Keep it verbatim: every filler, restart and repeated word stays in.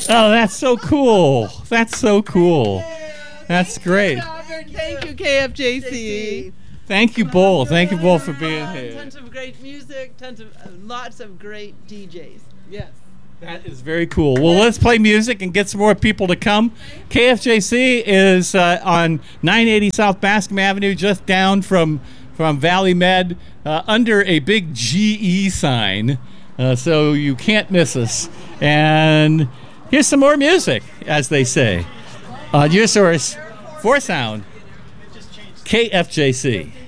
Oh, that's so cool. That's so cool. That's great. Thank you, K F J C. Thank you both. Thank you both for being here. Tons of great music, tons of uh, lots of great D Js. Yes. That is very cool. Well, let's play music and get some more people to come. K F J C is uh, on nine eighty South Bascom Avenue, just down from from Valley Med, uh, under a big G E sign, uh, so you can't miss us. And here's some more music, as they say. Uh, your source for sound, K F J C.